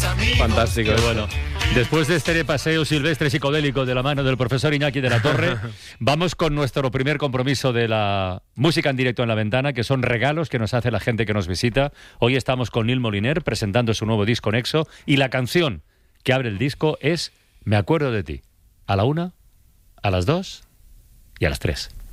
Fantástico. Pero bueno, después de este paseo silvestre psicodélico de la mano del profesor Iñaki de la Torre, vamos con nuestro primer compromiso de la música en directo en la ventana, que son regalos que nos hace la gente que nos visita. Hoy estamos con Nil Moliner presentando su nuevo disco Nexo, y la canción que abre el disco es Me acuerdo de ti, a la 1, a las 2 y a las 3.